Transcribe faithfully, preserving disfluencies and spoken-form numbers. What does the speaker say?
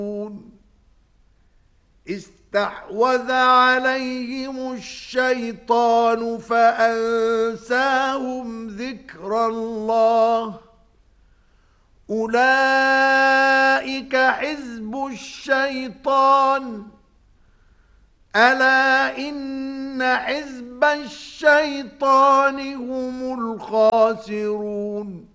استحوذ عليهم الشيطان فأنساهم ذكر الله أولئك حزب الشيطان ألا إن حزب الشيطان هم الخاسرون